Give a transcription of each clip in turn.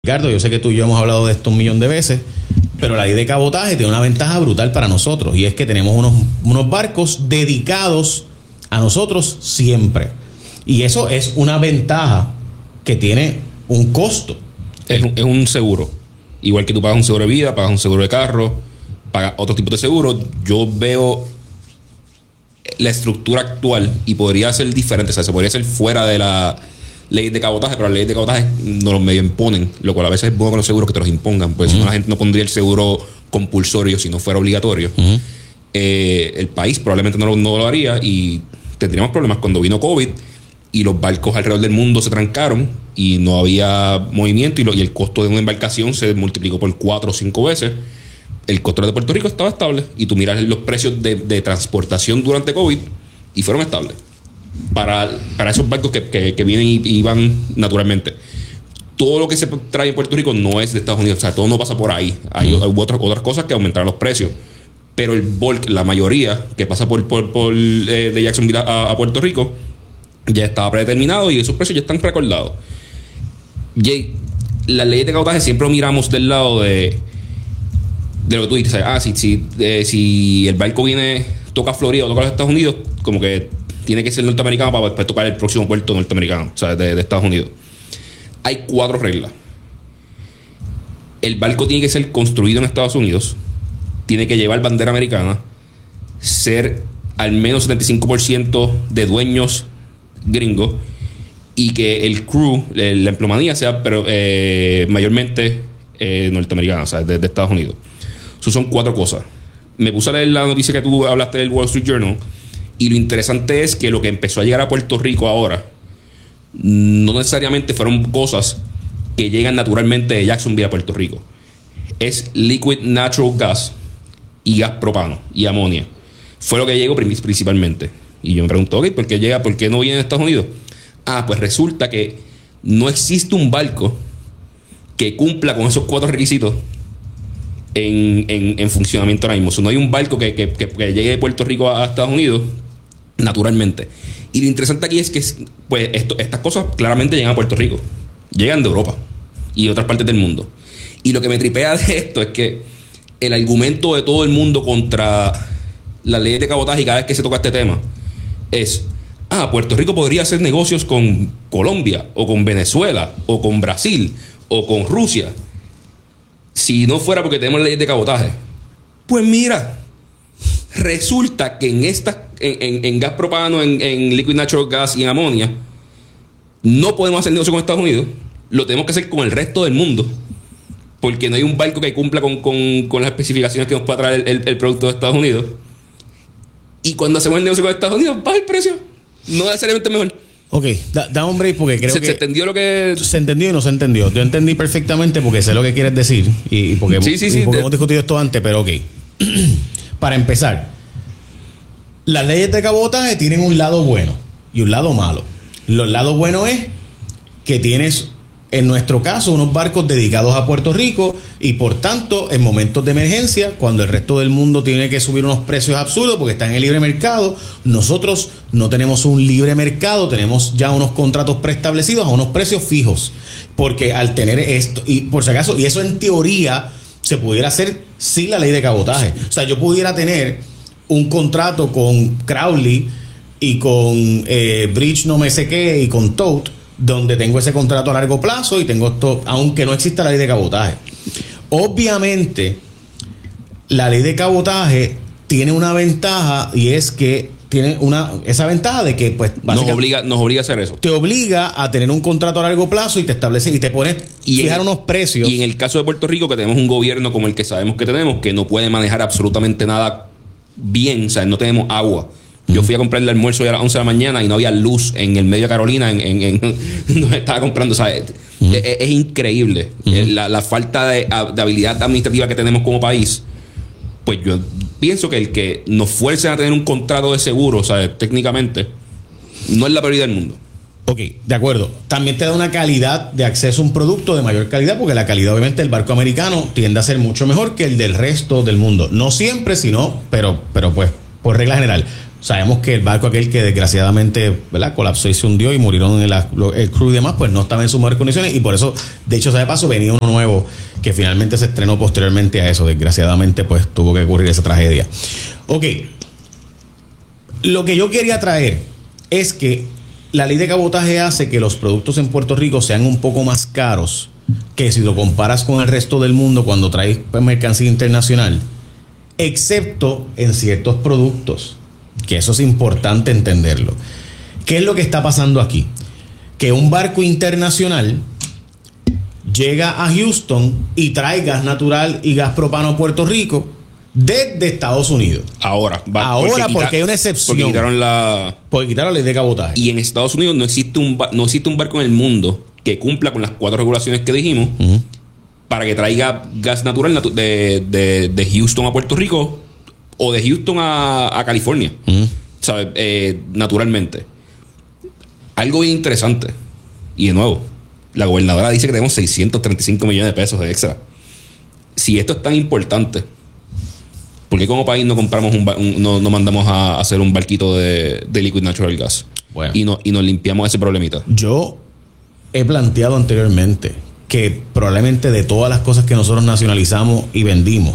Ricardo, yo sé que tú y yo hemos hablado de esto un millón de veces, pero la ley de cabotaje tiene una ventaja brutal para nosotros, y es que tenemos unos barcos dedicados a nosotros siempre. Y eso es una ventaja que tiene un costo. Es un seguro. Igual que tú pagas un seguro de vida, pagas un seguro de carro, pagas otro tipo de seguro. Yo veo la estructura actual y podría ser diferente. O sea, se podría hacer fuera de la ley de cabotaje, pero la ley de cabotaje nos los medio imponen, lo cual a veces es bueno con los seguros que te los impongan, porque si no la gente no pondría el seguro compulsorio si no fuera obligatorio. El país probablemente no lo haría y tendríamos problemas cuando vino COVID y los barcos alrededor del mundo se trancaron y no había movimiento y el costo de una embarcación se multiplicó por 4 o 5 veces. El costo de Puerto Rico estaba estable y tú miras los precios de transportación durante COVID y fueron estables para esos barcos que vienen y van naturalmente. Todo lo que se trae en Puerto Rico no es de Estados Unidos, o sea, todo no pasa por ahí. Hay otras cosas que aumentaron los precios, pero el bulk, la mayoría que pasa de Jacksonville a Puerto Rico ya estaba predeterminado y esos precios ya están preacordados. Jay, la ley de cabotaje siempre lo miramos del lado de lo que tú dices. Si el barco toca Florida o toca los Estados Unidos, como que tiene que ser norteamericano para después tocar el próximo puerto norteamericano, o sea, de Estados Unidos. Hay 4 reglas. El barco tiene que ser construido en Estados Unidos, tiene que llevar bandera americana, ser al menos 75% de dueños gringos y que el crew, la empleomanía sea mayormente norteamericana, o sea, de Estados Unidos. Eso son 4 cosas. Me puse a leer la noticia que tú hablaste del Wall Street Journal y lo interesante es que lo que empezó a llegar a Puerto Rico ahora no necesariamente fueron cosas que llegan naturalmente de Jacksonville a Puerto Rico. Es liquid natural gas y gas propano y amonia. Fue lo que llegó principalmente. Y yo me pregunto, ¿por qué no viene de Estados Unidos? Pues resulta que no existe un barco que cumpla con esos 4 requisitos en funcionamiento ahora mismo. O sea, no hay un barco que llegue de Puerto Rico a Estados Unidos naturalmente. Y lo interesante aquí es que pues estas cosas claramente llegan a Puerto Rico, llegan de Europa y de otras partes del mundo. Y lo que me tripea de esto es que el argumento de todo el mundo contra la ley de cabotaje y cada vez que se toca este tema es: Puerto Rico podría hacer negocios con Colombia o con Venezuela o con Brasil o con Rusia si no fuera porque tenemos la ley de cabotaje. Pues mira, resulta que en gas propano, en liquid natural gas y en amonia, no podemos hacer negocio con Estados Unidos. Lo tenemos que hacer con el resto del mundo, porque no hay un barco que cumpla con las especificaciones que nos pueda traer el producto de Estados Unidos. Y cuando hacemos el negocio con Estados Unidos, baja el precio. No necesariamente mejor. Ok, da un break porque creo que... ¿Se entendió lo que...? Se entendió y no se entendió. Yo entendí perfectamente porque sé lo que quieres decir y porque hemos discutido esto antes, pero ok. Para empezar, las leyes de cabotaje tienen un lado bueno y un lado malo. El lado bueno es que tienes, en nuestro caso, unos barcos dedicados a Puerto Rico y por tanto, en momentos de emergencia, cuando el resto del mundo tiene que subir unos precios absurdos porque está en el libre mercado, nosotros no tenemos un libre mercado, tenemos ya unos contratos preestablecidos a unos precios fijos. Porque al tener esto, y por si acaso, y eso en teoría se pudiera hacer sin la ley de cabotaje. O sea, yo pudiera tener un contrato con Crowley y con Bridge no me sé qué y con Tote, donde tengo ese contrato a largo plazo y tengo esto, aunque no exista la ley de cabotaje. Obviamente, la ley de cabotaje tiene una ventaja y es que tiene esa ventaja de que pues nos obliga a hacer eso. Te obliga a tener un contrato a largo plazo y te establece y te pone fijar unos precios. Y en el caso de Puerto Rico, que tenemos un gobierno como el que sabemos que tenemos, que no puede manejar absolutamente nada bien, o sea, no tenemos agua. Yo fui a comprar el almuerzo a las 11 de la mañana y no había luz en el medio de Carolina, donde estaba comprando. O sea, es increíble la falta de habilidad administrativa que tenemos como país. Pues yo pienso que el que nos fuercen a tener un contrato de seguro, o sea, técnicamente, no es la prioridad del mundo. Ok, de acuerdo. También te da una calidad de acceso a un producto de mayor calidad, porque la calidad, obviamente, del barco americano tiende a ser mucho mejor que el del resto del mundo. No siempre, sino, pero pues, por regla general. Sabemos que el barco aquel que desgraciadamente, ¿verdad?, colapsó y se hundió y murieron el crew y demás, pues no estaba en sus mejores condiciones, y por eso, de hecho, de paso, venía uno nuevo que finalmente se estrenó posteriormente a eso. Desgraciadamente, pues tuvo que ocurrir esa tragedia. Ok. Lo que yo quería traer es que la ley de cabotaje hace que los productos en Puerto Rico sean un poco más caros que si lo comparas con el resto del mundo cuando traes mercancía internacional, excepto en ciertos productos, que eso es importante entenderlo. ¿Qué es lo que está pasando aquí? Que un barco internacional llega a Houston y trae gas natural y gas propano a Puerto Rico desde Estados Unidos. Ahora, porque hay una excepción. Porque quitaron la ley de cabotaje. Y en Estados Unidos no existe un barco en el mundo que cumpla con las 4 regulaciones que dijimos para que traiga gas natural de Houston a Puerto Rico o de Houston a California. ¿Sabes? Naturalmente. Algo bien interesante. Y de nuevo, la gobernadora dice que tenemos 635 millones de pesos de extra. Si esto es tan importante, ¿por qué como país no compramos no mandamos a hacer un barquito de liquid natural gas? Bueno. Y nos limpiamos ese problemita? Yo he planteado anteriormente que probablemente de todas las cosas que nosotros nacionalizamos y vendimos,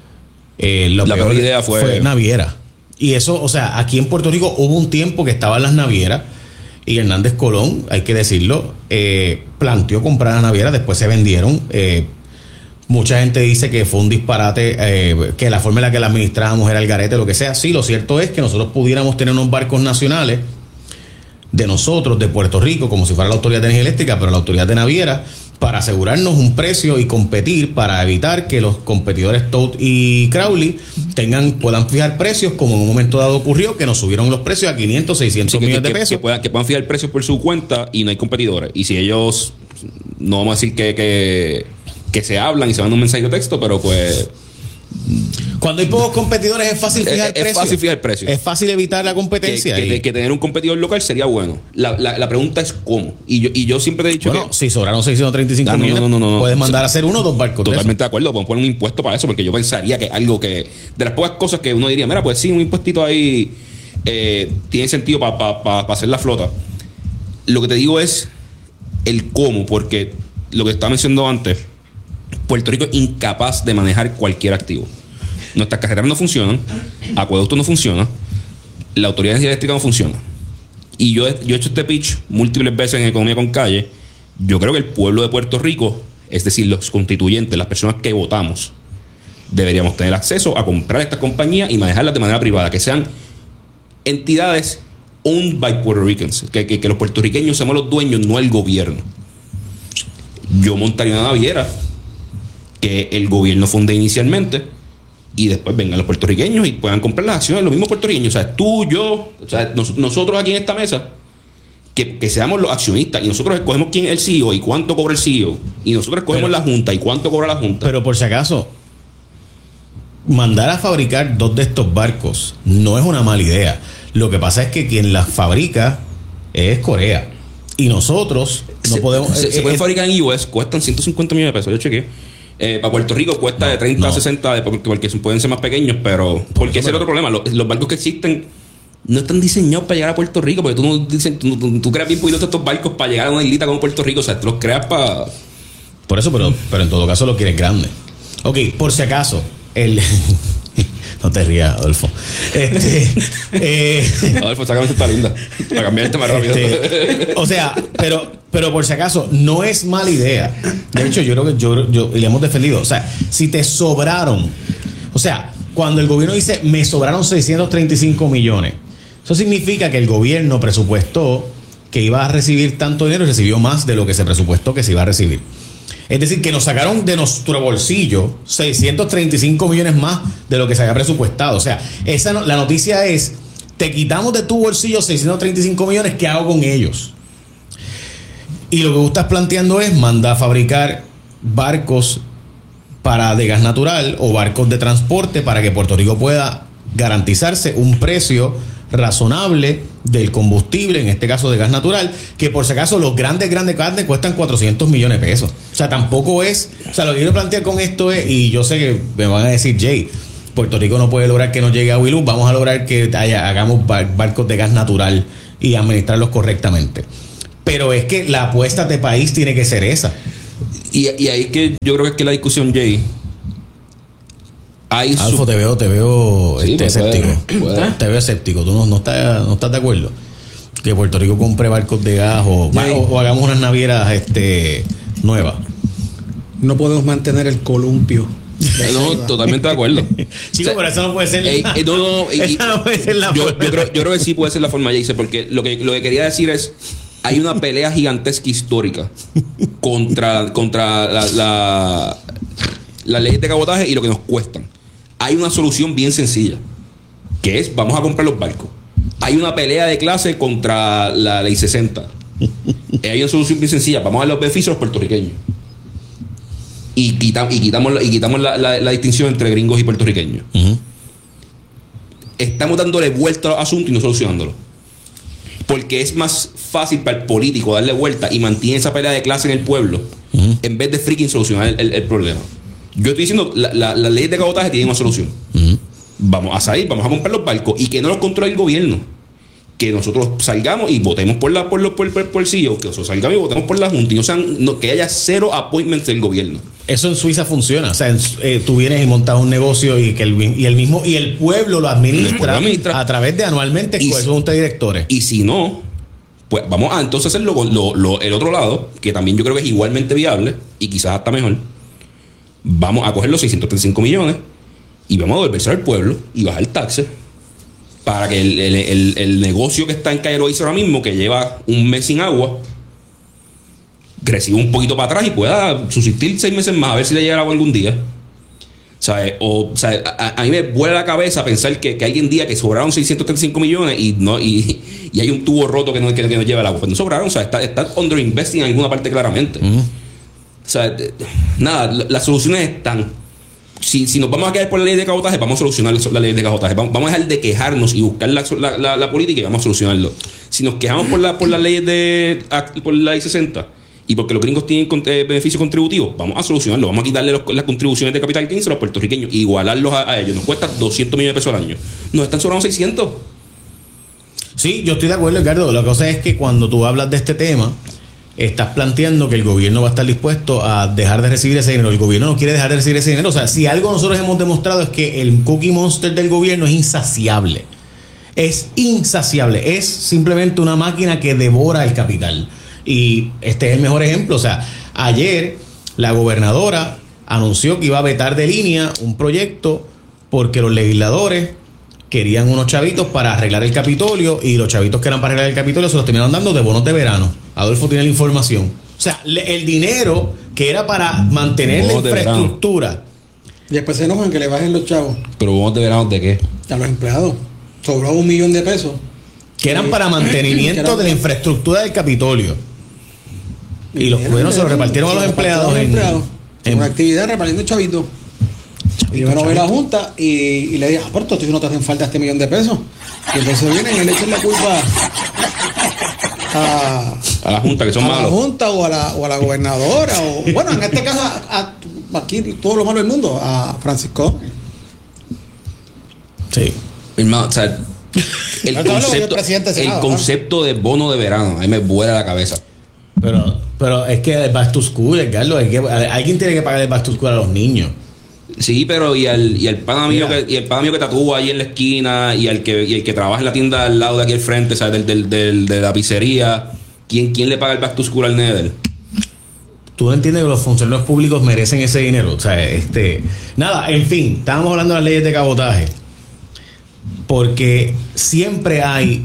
la peor idea fue naviera. Y eso, o sea, aquí en Puerto Rico hubo un tiempo que estaban las navieras y Hernández Colón, hay que decirlo, planteó comprar las navieras, después se vendieron. Mucha gente dice que fue un disparate, que la forma en la que la administrábamos era el garete, lo que sea. Sí, lo cierto es que nosotros pudiéramos tener unos barcos nacionales de nosotros, de Puerto Rico, como si fuera la Autoridad de Energía Eléctrica, pero la Autoridad de Naviera, para asegurarnos un precio y competir, para evitar que los competidores Toad y Crowley puedan fijar precios, como en un momento dado ocurrió, que nos subieron los precios a 500, 600 millones de pesos. Que puedan fijar precios por su cuenta y no hay competidores. Y si ellos, no vamos a decir que se hablan y se mandan un mensaje de texto, pero pues... Cuando hay pocos competidores es fácil fijar precios. Es fácil fijar precios. Es fácil evitar la competencia. Que tener un competidor local sería bueno. La pregunta es cómo. Y yo siempre he dicho si sobraron 635 millones, puedes mandar a hacer 1 o 2 barcos. Totalmente de acuerdo. Podemos poner un impuesto para eso, porque yo pensaría que algo que... De las pocas cosas que uno diría, mira, pues sí, un impuestito ahí tiene sentido para hacer la flota. Lo que te digo es el cómo, porque lo que estaba mencionando antes, Puerto Rico es incapaz de manejar cualquier activo. Nuestras carreteras no funcionan, acueductos no funcionan, la Autoridad de Energía Eléctrica no funciona. Y yo he hecho este pitch múltiples veces en Economía con Calle. Yo creo que el pueblo de Puerto Rico, es decir, los constituyentes, las personas que votamos, deberíamos tener acceso a comprar estas compañías y manejarlas de manera privada, que sean entidades owned by Puerto Ricans, que los puertorriqueños seamos los dueños, no el gobierno. Yo montaría una naviera que el gobierno funde inicialmente y después vengan los puertorriqueños y puedan comprar las acciones de los mismos puertorriqueños. O sea, tú, yo, o sea, nosotros aquí en esta mesa, que seamos los accionistas y nosotros escogemos quién es el CEO y cuánto cobra el CEO. Y nosotros escogemos la Junta y cuánto cobra la Junta. Pero por si acaso, mandar a fabricar 2 de estos barcos no es una mala idea. Lo que pasa es que quien las fabrica es Corea. Y nosotros no podemos... Se pueden fabricar en US, cuestan 150 millones de pesos, yo chequeé. Para Puerto Rico cuesta de 30 a 60, porque pueden ser más pequeños, pero... Porque ese es el otro problema. Los barcos que existen no están diseñados para llegar a Puerto Rico, porque tú creas bien poquito estos barcos para llegar a una islita como Puerto Rico. O sea, tú los creas para... Por eso, pero en todo caso lo quieres grande. Ok, por si acaso, no te rías, Adolfo. Adolfo, sácame esta linda. Para cambiar el tema rápido. O sea, pero por si acaso, no es mala idea. De hecho, yo creo que yo le hemos defendido. O sea, si te sobraron, o sea, cuando el gobierno dice me sobraron 635 millones, eso significa que el gobierno presupuestó que iba a recibir tanto dinero y recibió más de lo que se presupuestó que se iba a recibir. Es decir, que nos sacaron de nuestro bolsillo 635 millones más de lo que se había presupuestado. O sea, la noticia es, te quitamos de tu bolsillo 635 millones, ¿qué hago con ellos? Y lo que tú estás planteando es mandar a fabricar barcos de gas natural o barcos de transporte para que Puerto Rico pueda garantizarse un precio razonable del combustible, en este caso de gas natural, que por si acaso los grandes carnes cuestan 400 millones de pesos. O sea, tampoco es... O sea, lo que quiero plantear con esto es, y yo sé que me van a decir, Jay, Puerto Rico no puede lograr que nos llegue agua y luz, vamos a lograr que hagamos barcos de gas natural y administrarlos correctamente. Pero es que la apuesta de país tiene que ser esa. Y ahí es que yo creo que es que la discusión, Jay. Alfo, te veo sí, escéptico. Te veo escéptico. Tú no estás de acuerdo que Puerto Rico compre barcos de gas o hagamos unas navieras nuevas. No podemos mantener el columpio. No, totalmente de acuerdo. Chico, pero eso no puede ser. Esa no puede ser la forma. Yo creo que sí puede ser la forma, Jay, porque lo que quería decir es: hay una pelea gigantesca histórica contra la ley de cabotaje y lo que nos cuestan. Hay una solución bien sencilla, que es: vamos a comprar los barcos. Hay una pelea de clase contra la ley 60. Hay una solución bien sencilla: vamos a dar los beneficios a los puertorriqueños. Y quitamos la distinción entre gringos y puertorriqueños. Uh-huh. Estamos dándole vuelta al asunto y no solucionándolo. Porque es más fácil para el político darle vuelta y mantiene esa pelea de clase en el pueblo, uh-huh, en vez de freaking solucionar el problema. Yo estoy diciendo, la ley de cabotaje tiene una solución. Uh-huh. Vamos a salir, vamos a comprar los barcos y que no los controle el gobierno. Que nosotros salgamos y votemos por el CEO, que nosotros salgamos y votemos por la Junta, y que haya cero appointments del gobierno. Eso en Suiza funciona. O sea, tú vienes y montas un negocio y el pueblo lo administra a través de anualmente con su junta de directores. Y si no, pues vamos a entonces hacerlo con el otro lado, que también yo creo que es igualmente viable y quizás hasta mejor. Vamos a coger los 635 millones y vamos a devolverse al pueblo y bajar taxes para que el negocio que está en Calle Loíza ahora mismo, que lleva un mes sin agua, reciba un poquito para atrás y pueda subsistir 6 meses más, a ver si le llega el agua algún día. ¿Sabes? A mí me vuela la cabeza pensar que hay un día que sobraron 635 millones y hay un tubo roto que no lleva el agua. Pues no sobraron, o sea, está underinvesting en alguna parte claramente. Uh-huh. O sea, nada, las soluciones están. Si nos vamos a quedar por la ley de cabotaje, vamos a solucionar la ley de cabotaje. Vamos a dejar de quejarnos y buscar la política y vamos a solucionarlo. Si nos quejamos por la ley por la ley 60 y porque los gringos tienen beneficios contributivos, vamos a solucionarlo. Vamos a quitarle las contribuciones de capital gains a los puertorriqueños, igualarlos a ellos. Nos cuesta 200 millones de pesos al año. Nos están sobrando 600. Sí, yo estoy de acuerdo, Ricardo. La cosa es que cuando tú hablas de este tema, estás planteando que el gobierno va a estar dispuesto a dejar de recibir ese dinero. El gobierno no quiere dejar de recibir ese dinero. O sea, si algo nosotros hemos demostrado es que el Cookie Monster del gobierno es insaciable. Es insaciable. Es simplemente una máquina que devora el capital. Y este es el mejor ejemplo. O sea, ayer la gobernadora anunció que iba a vetar de línea un proyecto porque los legisladores querían unos chavitos para arreglar el Capitolio y los chavitos que eran para arreglar el Capitolio se los terminaron dando de bonos de verano. Adolfo tiene la información. O sea, el dinero que era para mantener la infraestructura. Y después se enojan que le bajen los chavos. ¿Pero bonos de verano de qué? A los empleados. Sobró $1 millón de pesos. Que eran para mantenimiento de la infraestructura del Capitolio. Y los gobiernos se los repartieron a los empleados. En una actividad repartiendo chavitos. Y yo no voy a la Junta y le dije, pero tú no te hacen falta $1 millón de pesos. Y entonces vienen y le echan la culpa a la Junta, que son malos. A la Junta o a la gobernadora. O, bueno, en este caso, aquí todo lo malo del mundo, a Francisco. Sí. Hermano, o sea, el concepto de bono de verano, a mí me vuela la cabeza. Pero es que el back to school, Carlos, alguien tiene que pagar el back to school a los niños. Sí, pero y el pana mío que tatúa ahí en la esquina y el que trabaja en la tienda al lado de aquí al frente, ¿sabes? De la pizzería, ¿quién le paga el back to school al neder? Tú no entiendes que los funcionarios públicos merecen ese dinero. O sea, nada, en fin, estábamos hablando de las leyes de cabotaje. Porque siempre hay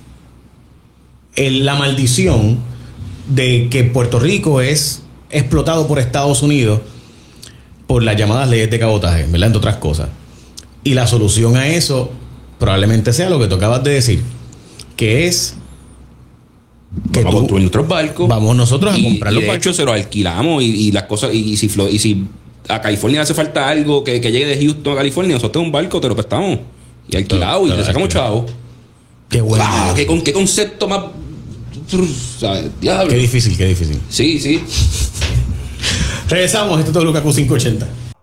la maldición de que Puerto Rico es explotado por Estados Unidos por las llamadas leyes de cabotaje, ¿verdad? Entre otras cosas. Y la solución a eso probablemente sea lo que tú acabas de decir, que es que vamos a construir nuestros barcos. Vamos nosotros a comprar los barcos. De hecho, se los alquilamos y las cosas. Y si a California hace falta algo que llegue de Houston a California, nosotros un barco te lo prestamos y alquilado y le sacamos chavo. Qué bueno. Wow, qué concepto más. ¿Sabes? Diablo. Qué difícil. Sí. Regresamos, esto es todo Lucas Q580.